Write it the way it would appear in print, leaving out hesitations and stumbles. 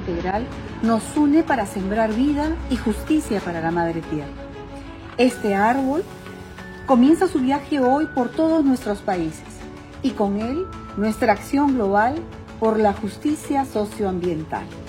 integral nos une para sembrar vida y justicia para la Madre Tierra. Este árbol comienza su viaje hoy por todos nuestros países y con él nuestra acción global por la justicia socioambiental.